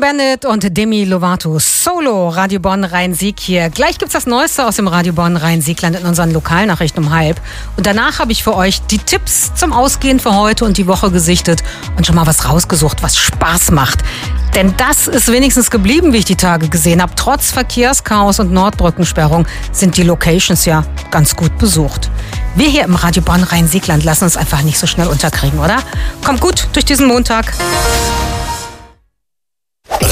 Bennett und Demi Lovato. Solo, Radio Bonn Rhein-Sieg hier. Gleich gibt's das Neueste aus dem Radio Bonn Rhein-Siegland in unseren Lokalnachrichten um 12:30. Und danach habe ich für euch die Tipps zum Ausgehen für heute und die Woche gesichtet und schon mal was rausgesucht, was Spaß macht. Denn das ist wenigstens geblieben, wie ich die Tage gesehen habe. Trotz Verkehrschaos und Nordbrückensperrung sind die Locations ja ganz gut besucht. Wir hier im Radio Bonn Rhein-Siegland lassen uns einfach nicht so schnell unterkriegen, oder? Kommt gut durch diesen Montag.